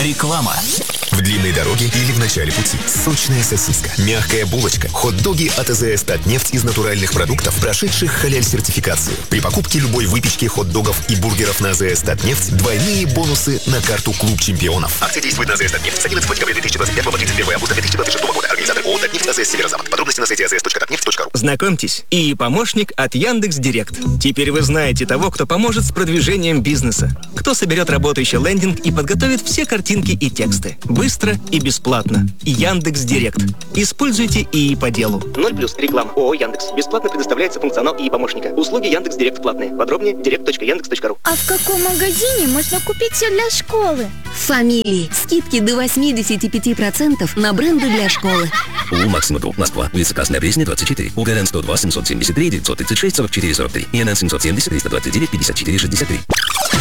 Реклама. В длинной дороге или в начале пути. Сочная сосиска, мягкая булочка, хот-доги от АЗС «Татнефть» из натуральных продуктов, прошедших халяль-сертификацию. При покупке любой выпечки, хот-догов и бургеров на АЗС «Татнефть» двойные бонусы на карту «Клуб чемпионов». Акция действует на АЗС «Татнефть» с 11 декабря 2025 по 31 августа 2026 года. Организатор ООО «Татнефть» АЗС «Северо-Запад». Подробности на сайте azs.tatneft.ru. Знакомьтесь, ИИ «Помощник» от Яндекс.Директ. Теперь вы знаете того, кто поможет с продвижением бизнеса. Кто соберет работающий лендинг и подготовит все картинки и тексты. Быстро и бесплатно. Яндекс.Директ. Используйте ИИ по делу. 0+, реклама. ООО «Яндекс». Бесплатно предоставляется функционал ИИ помощника. Услуги Яндекс.Директ платные. Подробнее direct.yandex.ru. А в каком магазине можно купить все для школы? В «Фамилии». Скидки до 85% на бренды для школы. УУ «Максима Групп», Москва. Улица Красная Пресня, 24. УГРН 102 773 936 44 43. ИНН 770 329 54 63.